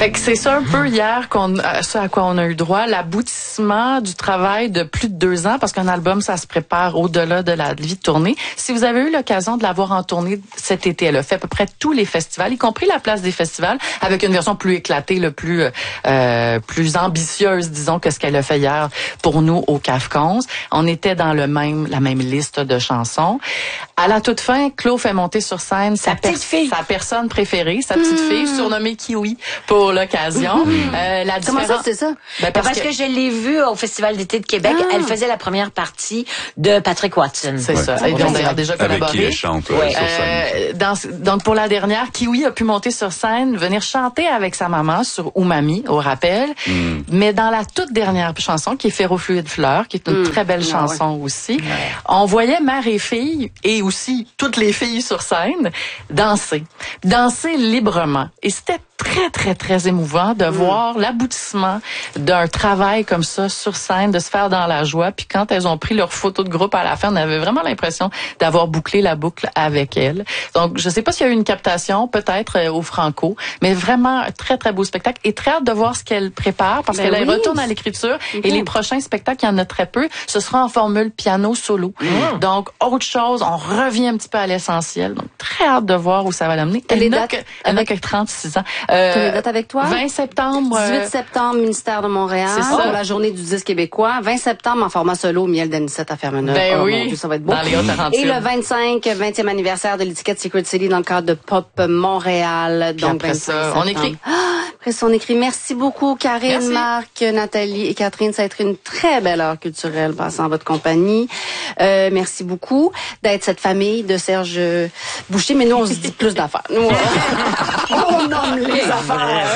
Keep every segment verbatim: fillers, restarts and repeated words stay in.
Fait que c'est ça un peu hier qu'on, ça à quoi on a eu droit, l'aboutissement du travail de plus de deux ans, parce qu'un album, ça se prépare au-delà de la vie de tournée. Si vous avez eu l'occasion de la voir en tournée cet été, elle a fait à peu près tous les festivals, y compris la place des festivals, avec une version plus éclatée, le plus euh, plus ambitieuse, disons, que ce qu'elle a fait hier pour nous au C A F onze. On était dans le même la même liste de chansons. À la toute fin, Claude fait monter sur scène sa, sa petite fille, sa personne préférée, sa petite mmh. fille, surnommée Kiwi pour l'occasion. Mmh. Euh, la Comment ça, c'est ça? Ben parce, parce que... que je l'ai vue au Festival d'été de Québec. Ah. Elle faisait la première partie de Patrick Watson. C'est ouais. ça. Ils ont d'ailleurs déjà collaboré. Avec qui elle chante ouais. sur scène. Euh, dans, donc pour la dernière, Kiwi a pu monter sur scène, venir chanter avec sa maman sur Umami, au rappel. Mm. Mais dans la toute dernière chanson, qui est Ferrofluide Fleur, qui est une mm. très belle chanson ah, ouais. aussi, ouais. on voyait mère et fille, et aussi toutes les filles sur scène, danser. Danser librement. Et c'était très, très, très émouvant de mmh. voir l'aboutissement d'un travail comme ça sur scène, de se faire dans la joie. Puis quand elles ont pris leur photo de groupe à la fin, on avait vraiment l'impression d'avoir bouclé la boucle avec elles. Donc, je sais pas s'il y a eu une captation, peut-être euh, au Franco, mais vraiment un très, très beau spectacle. Et très hâte de voir ce qu'elle prépare, parce ben qu'elle oui. retourne à l'écriture. Mmh. Et les prochains spectacles, il y en a très peu, ce sera en formule piano solo. Mmh. Donc, autre chose, on revient un petit peu à l'essentiel. Donc, très hâte de voir où ça va l'amener. Elle n'a que, elle n'a que trente-six ans. Euh, tu as les dates avec toi? vingt septembre. dix-huit septembre, Ministère de Montréal. C'est ça. Pour la journée du disque québécois. vingt septembre, en format solo, Miel d'Anicette à Fermeneuve. Ben oh, oui. Mon Dieu, ça va être beau. Dans les Hautes-Laurentides. Et le vingt-cinq, vingtième anniversaire de l'étiquette Secret City dans le cadre de Pop Montréal. Puis donc, après ça, on écrit. Ah, après ça, on écrit. Merci beaucoup, Karine, Merci. Marc, Nathalie et Catherine. Ça a été une très belle heure culturelle passant en votre compagnie. Euh, merci beaucoup d'être cette famille de Serge Boucher. Mais nous, on se dit plus d'affaires. Nous, on, on nomme les affaires.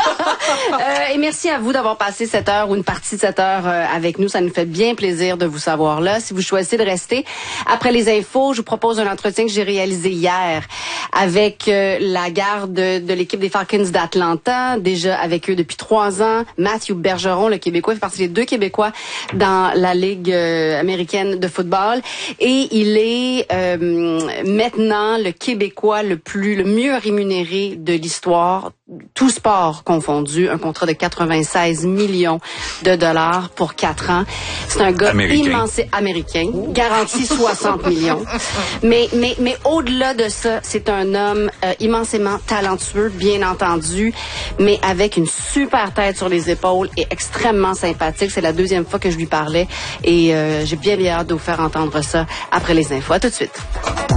euh, et merci à vous d'avoir passé cette heure ou une partie de cette heure euh, avec nous. Ça nous fait bien plaisir de vous savoir là. Si vous choisissez de rester après les infos, je vous propose un entretien que j'ai réalisé hier avec euh, la garde de, de l'équipe des Falcons d'Atlanta, déjà avec eux depuis trois ans. Matthew Bergeron, le Québécois, fait partie des deux Québécois dans la Ligue euh, américaine de football. Et il est euh, maintenant le Québécois le plus, le mieux rémunéré de l'histoire, tout sport confondu, un contrat de quatre-vingt-seize millions de dollars pour quatre ans. C'est un gars américain. immense, américain, garanti soixante millions. Mais, mais, mais au-delà de ça, c'est un homme euh, immensément talentueux, bien entendu, mais avec une super tête sur les épaules et extrêmement sympathique. C'est la deuxième fois que je lui parlais et euh, j'ai bien bien hâte de vous faire entendre ça après les infos. À tout de suite.